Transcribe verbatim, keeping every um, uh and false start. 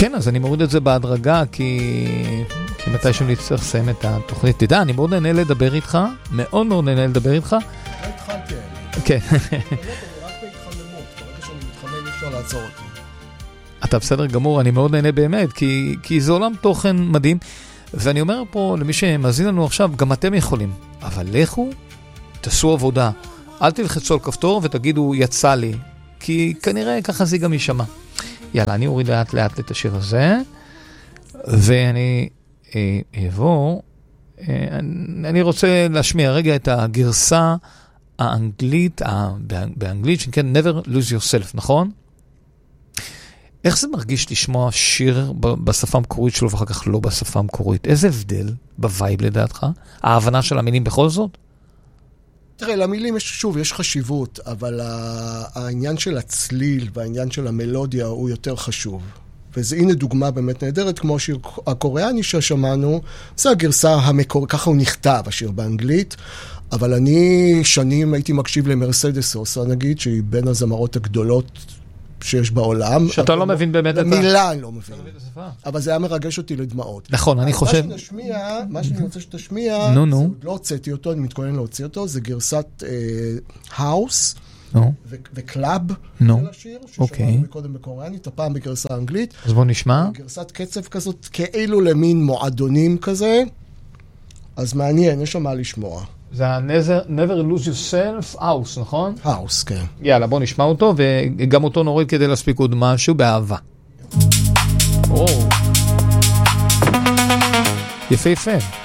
כן, אז אני מוריד את זה בהדרגה, כי, כי מתי שאני צריך לסיים את התוכנית. תדע, אני מאוד נהנה לדבר איתך, מאוד מאוד נהנה לדבר איתך. לא התחלתי. כן. רק בהתחממות, ברגע שאני מתחמם אפשר לעצור אותי. אתה בסדר גמור, אני מאוד נהנה באמת, כי, כי זה עולם תוכן מדהים, ואני אומר פה למי שמאזין לנו עכשיו, גם אתם יכולים, אבל לכו, תעשו עבודה, אל תלחצו על כפתור ותגידו יצא לי, כי כנראה ככה זה גם יישמע. יאללה, אני אוריד לאט לאט את השיר הזה, ואני אה, אעבור, אה, אני רוצה להשמיע רגע את הגרסה האנגלית, אה, באנגלית, שכן never lose yourself, נכון? איך זה מרגיש לשמוע שיר בשפה המקורית שלו ואחר כך לא בשפה המקורית? איזה הבדל בווייב לדעתך? ההבנה של המילים בכל זאת? תראה, למילים יש, שוב, יש חשיבות, אבל העניין של הצליל והעניין של המלודיה הוא יותר חשוב. וזה הנה דוגמה באמת נהדרת, כמו השיר הקוריאני ששמענו, זה הגרסה המקורית, ככה הוא נכתב, השיר באנגלית, אבל אני שנים הייתי מקשיב למרסדס סוסה, נגיד, שהיא בין הזמרות הגדולות שיש בעולם. שאתה לא מבין באמת את ה... במילה אני לא מבין. אבל זה היה מרגש אותי לדמעות. נכון, אני חושב... מה שנשמיע, מה שאני רוצה שתשמיע, לא הוצאתי אותו, אני מתכונן להוציא אותו, זה גרסת האוס וקלאב של השיר, ששמענו מקודם בקוריאנית, הפעם בגרסה האנגלית. אז בוא נשמע. גרסת קצב כזאת, כאילו למין מועדונים כזה, אז מעניין, יש שם מה לשמוע. זה ה-Never Lose Yourself House, נכון? House, כן. יאללה, בוא נשמע אותו, וגם אותו נוריד כדי להספיק עוד משהו באהבה. יפה יפה.